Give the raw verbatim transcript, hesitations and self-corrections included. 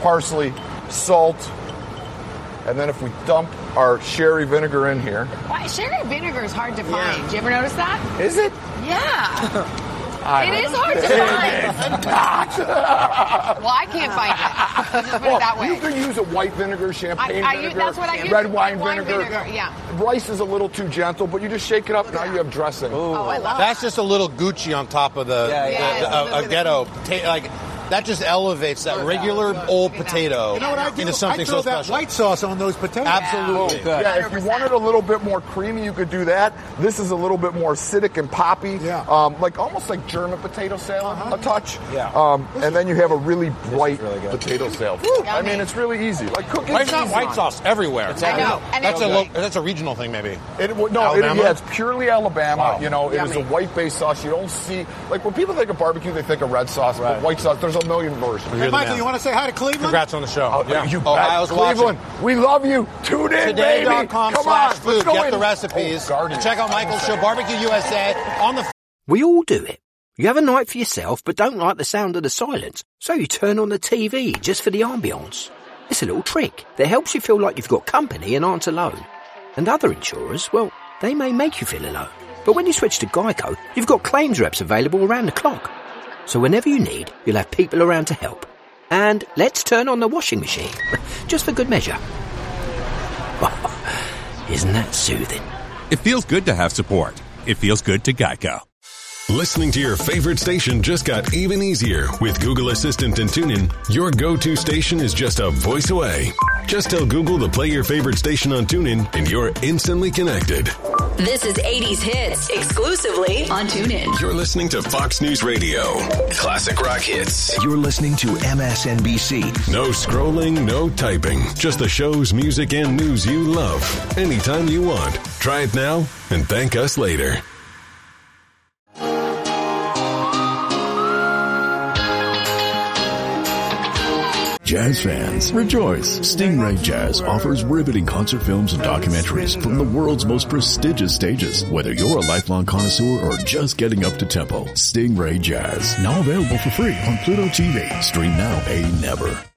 parsley, salt, and then if we dump our sherry vinegar in here. Why, sherry vinegar is hard to find. Yeah. Do you ever notice that? Is it? Yeah. I It don't- is hard to find. Well, I can't find it. Let's just put Well, it that way. you can use a white vinegar, champagne I- I use- vinegar, that's what I use. red wine, Red wine vinegar. vinegar, yeah. Rice is a little too gentle, but you just shake it up. Now you have dressing. Oh, I love That's just a little Gucci on top of the, Yeah, the- yeah. the- a, a ghetto. Ta- like that just elevates that regular old potato You know what I do? into something I throw so that special. white sauce on those potatoes. Absolutely. Good. Yeah, if you wanted a little bit more creamy, you could do that. This is a little bit more acidic and poppy, Yeah. um, like almost like German potato salad, a touch. Yeah. Um, and then you have a really bright really good. potato salad. I mean, it's really easy. Like cooking. Why is not white sauce everywhere? I know. And That's a it's- lo- that's a regional thing, maybe. It, well, no, it, Alabama? yeah, it's purely Alabama. Wow. You know, it is a Yummy. white-based sauce. You don't see like when people think of barbecue, they think of red sauce, Right. but white sauce. There's a million versions. You're Hey, the Michael, man. you want to say hi to Cleveland? Congrats on the show. Oh, yeah. you Ohio's bet. watching. Cleveland, we love you. Tune in, Today dot baby. com Come slash on, food. let's go Get in. the recipes. Oh, Guardian. And check out Michael's show, Barbecue U S A, on the We all do it. You have a night for yourself but don't like the sound of the silence, so you turn on the T V just for the ambience. It's a little trick that helps you feel like you've got company and aren't alone. And other insurers, well, they may make you feel alone. But when you switch to Geico, you've got claims reps available around the clock. So whenever you need, you'll have people around to help. And let's turn on the washing machine, just for good measure. Isn't that soothing? It feels good to have support. It feels good to Geico. Listening to your favorite station just got even easier with Google Assistant and TuneIn. Your go-to station is just a voice away. Just tell Google to play your favorite station on TuneIn and you're instantly connected. This is eighties Hits, exclusively on TuneIn. You're listening to Fox News Radio. Classic rock hits. You're listening to M S N B C. No scrolling, no typing. Just the shows, music, and news you love. Anytime you want. Try it now and thank us later. Jazz fans, rejoice! Stingray Jazz offers riveting concert films and documentaries from the world's most prestigious stages. Whether you're a lifelong connoisseur or just getting up to tempo, Stingray Jazz, now available for free on Pluto T V. Stream now, pay never.